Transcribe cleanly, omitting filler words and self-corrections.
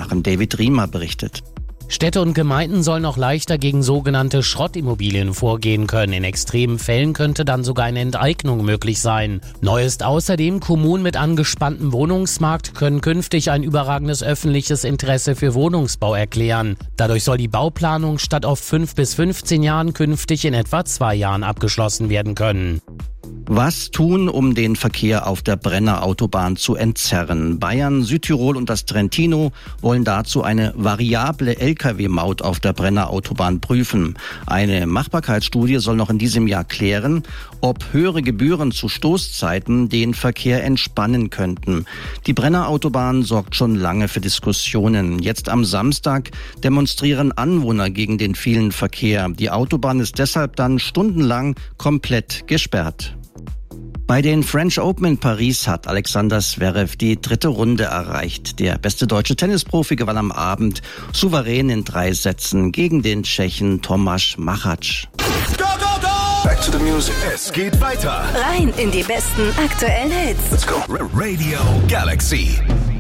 machen. David Riemer berichtet. Städte und Gemeinden sollen noch leichter gegen sogenannte Schrottimmobilien vorgehen können. In extremen Fällen könnte dann sogar eine Enteignung möglich sein. Neu ist außerdem, Kommunen mit angespanntem Wohnungsmarkt können künftig ein überragendes öffentliches Interesse für Wohnungsbau erklären. Dadurch soll die Bauplanung statt auf 5 bis 15 Jahren künftig in etwa 2 Jahren abgeschlossen werden können. Was tun, um den Verkehr auf der Brenner Autobahn zu entzerren? Bayern, Südtirol und das Trentino wollen dazu eine variable Lkw-Maut auf der Brenner Autobahn prüfen. Eine Machbarkeitsstudie soll noch in diesem Jahr klären, ob höhere Gebühren zu Stoßzeiten den Verkehr entspannen könnten. Die Brenner Autobahn sorgt schon lange für Diskussionen. Jetzt am Samstag demonstrieren Anwohner gegen den vielen Verkehr. Die Autobahn ist deshalb dann stundenlang komplett gesperrt. Bei den French Open in Paris hat Alexander Zverev die 3. Runde erreicht. Der beste deutsche Tennisprofi gewann am Abend souverän in 3 Sätzen gegen den Tschechen Tomáš Machač. Back to the music. Es geht weiter. Rein in die besten aktuellen Hits. Let's go. Radio Galaxy.